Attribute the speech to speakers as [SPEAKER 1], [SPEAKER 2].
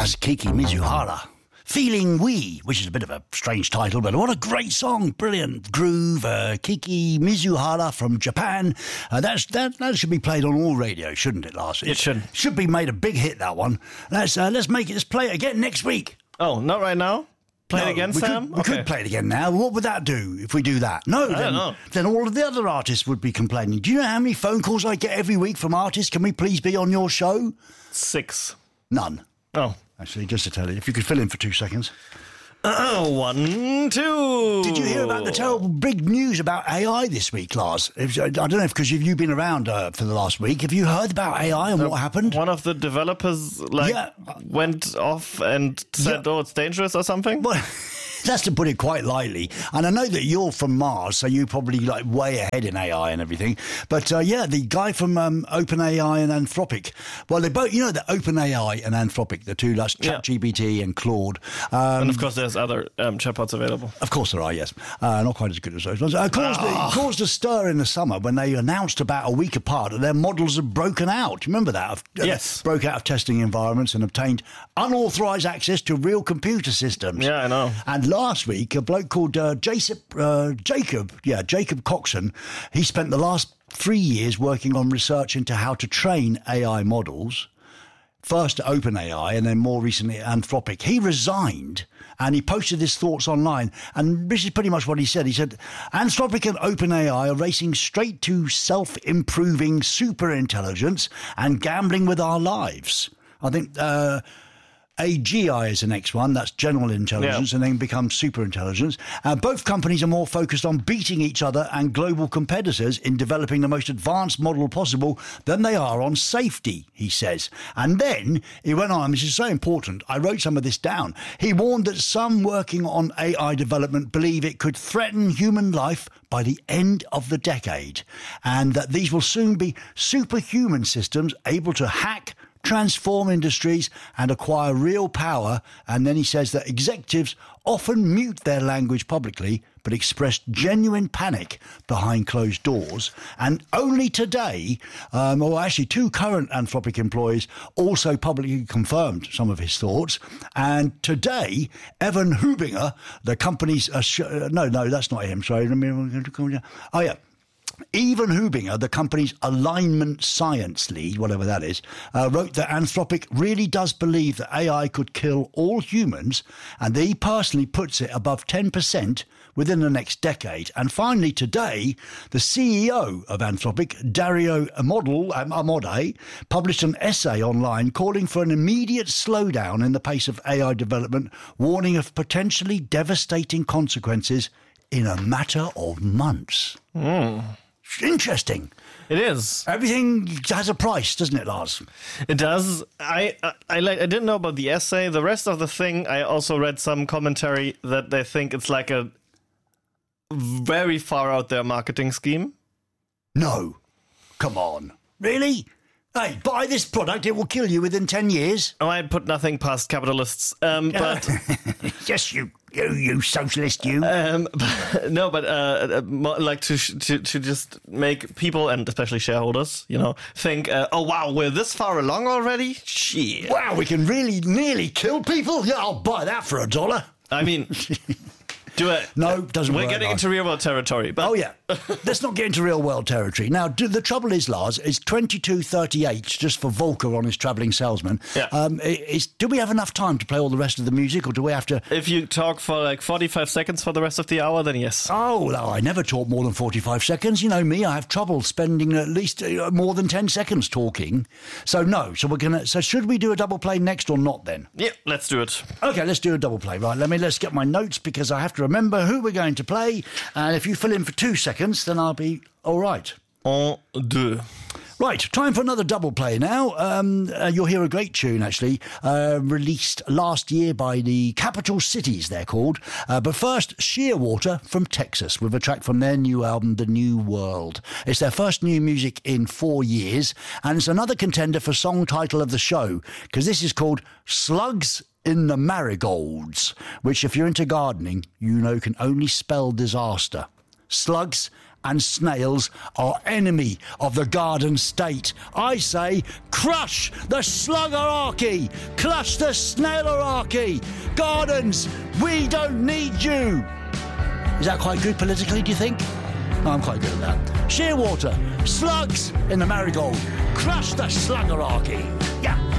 [SPEAKER 1] That's Kiki Mizuhara. Feeling We, which is a bit of a strange title, but what a great song. Brilliant groove. Kiki Mizuhara from Japan. That should be played on all radio, shouldn't it, Lars?
[SPEAKER 2] It should.
[SPEAKER 1] Should be made a big hit, that one. Let's play it again next week.
[SPEAKER 2] Oh, not right now? Play it again, Sam?
[SPEAKER 1] We could play it again now. What would that do if we do that? No,
[SPEAKER 2] I don't know.
[SPEAKER 1] Then all of the other artists would be complaining. Do you know how many phone calls I get every week from artists? Can we please be on your show?
[SPEAKER 2] 6.
[SPEAKER 1] None.
[SPEAKER 2] Oh.
[SPEAKER 1] Actually, just to tell you, if you could fill in for 2 seconds.
[SPEAKER 2] 1, 2.
[SPEAKER 1] Did you hear about the terrible big news about AI this week, Lars? I don't know if because you've been around for the last week. Have you heard about AI and what happened?
[SPEAKER 2] One of the developers went off and said, "Oh, it's dangerous" or something.
[SPEAKER 1] Well, that's to put it quite lightly. And I know that you're from Mars, so you're probably like way ahead in AI and everything. But the guy from OpenAI and Anthropic. Well, they both, that OpenAI and Anthropic, the two, that's ChatGPT and Claude.
[SPEAKER 2] And of course, there's other chatbots available.
[SPEAKER 1] Of course there are, yes. Not quite as good as those ones. Caused a stir in the summer when they announced about a week apart that their models have broken out. Do you remember that?
[SPEAKER 2] Yes.
[SPEAKER 1] Broke out of testing environments and obtained unauthorized access to real computer systems.
[SPEAKER 2] Yeah, I know.
[SPEAKER 1] And last week, a bloke called Jacob Coxon, he spent the last 3 years working on research into how to train AI models. First at OpenAI and then more recently at Anthropic. He resigned and he posted his thoughts online. And this is pretty much what he said. He said, Anthropic and OpenAI are racing straight to self-improving superintelligence and gambling with our lives. I think AGI is the next one. That's general intelligence and then becomes super intelligence. Both companies are more focused on beating each other and global competitors in developing the most advanced model possible than they are on safety, he says. And then he went on, this is so important, I wrote some of this down. He warned that some working on AI development believe it could threaten human life by the end of the decade, and that these will soon be superhuman systems able to hack, transform industries and acquire real power. And then he says that executives often mute their language publicly but express genuine panic behind closed doors. And only today, actually 2 current Anthropic employees also publicly confirmed some of his thoughts. And today, Evan Hubinger, the company's... no, that's not him, sorry. Oh, yeah. Evan Hubinger, the company's alignment science lead, whatever that is, wrote that Anthropic really does believe that AI could kill all humans, and he personally puts it above 10% within the next decade. And finally today, the CEO of Anthropic, Dario Amodei, published an essay online calling for an immediate slowdown in the pace of AI development, warning of potentially devastating consequences in a matter of months. Interesting.
[SPEAKER 2] It is.
[SPEAKER 1] Everything has a price, doesn't it, Lars?
[SPEAKER 2] It does. I didn't know about the essay. The rest of the thing, I also read some commentary that they think it's like a very far out there marketing scheme.
[SPEAKER 1] No. Come on. Really? Hey, buy this product, it will kill you within 10 years.
[SPEAKER 2] Oh, I put nothing past capitalists. But
[SPEAKER 1] yes, you socialist, you.
[SPEAKER 2] Like to just make people and especially shareholders, think, oh wow, we're this far along already. Shit.
[SPEAKER 1] Wow, we can really nearly kill people. Yeah, I'll buy that for $1.
[SPEAKER 2] I mean. Do it.
[SPEAKER 1] No, doesn't work.
[SPEAKER 2] We're getting into real world territory. But...
[SPEAKER 1] Oh, yeah. Let's not get into real world territory. Now, the trouble is, Lars, it's 22:38 just for Volker on his travelling salesman.
[SPEAKER 2] Yeah.
[SPEAKER 1] Do we have enough time to play all the rest of the music, or do we have to...
[SPEAKER 2] If you talk for like 45 seconds for the rest of the hour, then yes.
[SPEAKER 1] Oh, no, I never talk more than 45 seconds. You know me, I have trouble spending at least more than 10 seconds talking. So, no. So should we do a double play next or not, then?
[SPEAKER 2] Yeah, let's do it.
[SPEAKER 1] OK, let's do a double play. Right, let's get my notes, because I have to remember who we're going to play. And if you fill in for 2 seconds, then I'll be all right.
[SPEAKER 2] 1, 2.
[SPEAKER 1] Right, time for another double play now. You'll hear a great tune, actually, released last year by the Capital Cities, they're called. But first, Shearwater from Texas, with a track from their new album, The New World. It's their first new music in 4 years, and it's another contender for song title of the show, because this is called Slugs in the Marigolds, which, if you're into gardening, can only spell disaster. Slugs and snails are enemy of the garden state. I say, crush the sluggerarchy, crush the snailerarchy. Gardens, we don't need you. Is that quite good politically, do you think? No, I'm quite good at that. Shearwater, slugs in the marigold, crush the sluggerarchy.